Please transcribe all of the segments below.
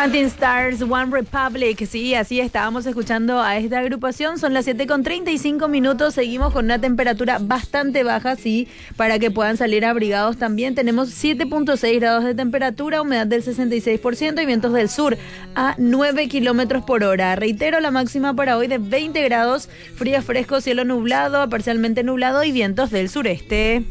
Counting Stars, One Republic, sí, así estábamos escuchando a esta agrupación. Son las 7:35. Seguimos con una temperatura bastante baja, sí, para que puedan salir abrigados también. Tenemos 7.6 grados de temperatura, humedad del 66% y vientos del sur a 9 kilómetros por hora. Reitero, la máxima para hoy de 20 grados, frío fresco, cielo nublado, parcialmente nublado y vientos del sureste.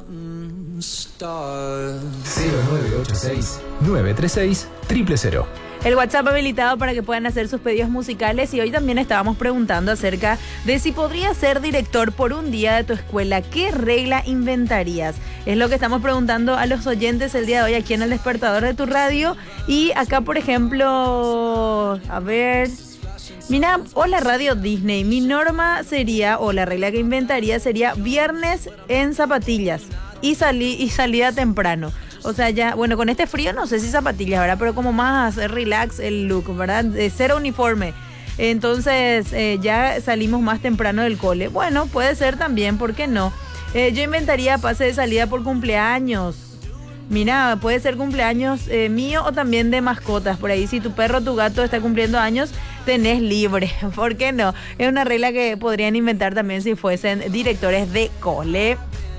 0986-936-000. El WhatsApp habilitado para que puedan hacer sus pedidos musicales, y hoy también estábamos preguntando acerca de si podrías ser director por un día de tu escuela. ¿Qué regla inventarías? Es lo que estamos preguntando a los oyentes el día de hoy aquí en El Despertador de tu Radio. Y acá, por ejemplo, a ver... Mira, hola Radio Disney, mi norma sería, o la regla que inventaría sería viernes en zapatillas y salida temprano. O sea, ya, bueno, con este frío no sé si zapatillas, ¿verdad? Pero como más relax el look, ¿verdad? Cero uniforme. Entonces, ya salimos más temprano del cole. Bueno, puede ser también, ¿por qué no? Yo inventaría pase de salida por cumpleaños. Mira, puede ser cumpleaños mío o también de mascotas. Por ahí, si tu perro o tu gato está cumpliendo años, tenés libre. ¿Por qué no? Es una regla que podrían inventar también si fuesen directores de cole.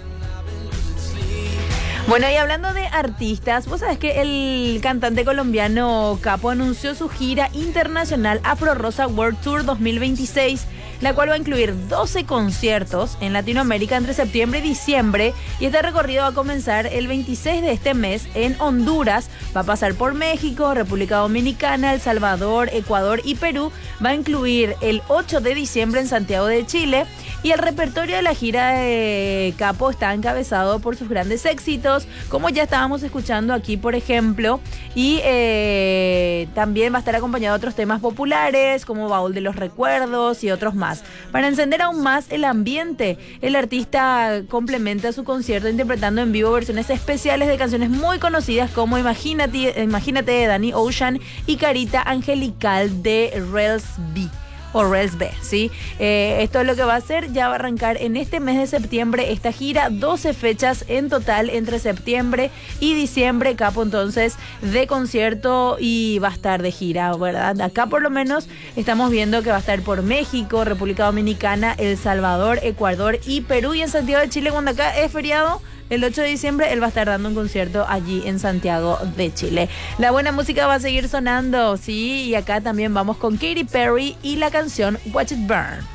Bueno, y hablando de artistas, vos sabés que el cantante colombiano Capo anunció su gira internacional Afro Rosa World Tour 2026, la cual va a incluir 12 conciertos en Latinoamérica entre septiembre y diciembre, y este recorrido va a comenzar el 26 de este mes en Honduras, va a pasar por México, República Dominicana, El Salvador, Ecuador y Perú, va a incluir el 8 de diciembre en Santiago de Chile, y el repertorio de la gira de Capo está encabezado por sus grandes éxitos, como ya estábamos escuchando aquí, por ejemplo, y también va a estar acompañado de otros temas populares como Baúl de los Recuerdos y otros más. Para encender aún más el ambiente, el artista complementa su concierto interpretando en vivo versiones especiales de canciones muy conocidas como Imagínate de Danny Ocean y Carita Angelical de Rels B. O Rels B, ¿sí? Esto es lo que va a hacer, ya va a arrancar en este mes de septiembre esta gira, 12 fechas en total entre septiembre y diciembre, Capo entonces de concierto y va a estar de gira, ¿verdad? Acá por lo menos estamos viendo que va a estar por México, República Dominicana, El Salvador, Ecuador y Perú, y en Santiago de Chile, cuando acá es feriado, el 8 de diciembre, él va a estar dando un concierto allí en Santiago de Chile. La buena música va a seguir sonando, sí, y acá también vamos con Katy Perry y la canción Watch It Burn.